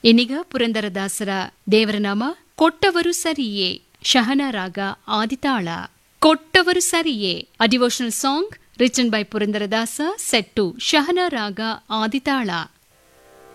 ಇನ್ನೀಗ ಪುರಂದರದಾಸರ ದೇವರ ನಾಮ ಕೊಟ್ಟವರು ಸರಿಯೇ, ಶಹನ ರಾಗ ಆದಿತಾಳ. ಕೊಟ್ಟವರು ಸರಿಯೇ, ಅ devotional song written by Purandaradasa, set to Shahana ರಾಗ ಆದಿತಾಳ.